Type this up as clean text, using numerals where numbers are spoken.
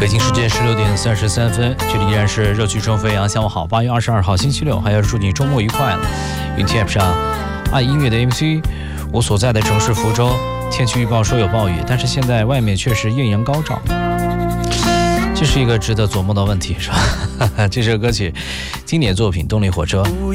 北京时间16:33，这里依然是热剧中飞扬。下午好，8月22号星期六，还要祝你周末愉快了。云 TAP 上爱音乐的 MC， 我所在的城市福州，天气预报说有暴雨，但是现在外面确实艳阳高照，这是一个值得琢磨的问题，是吧？这首歌曲经典作品《动力火车》。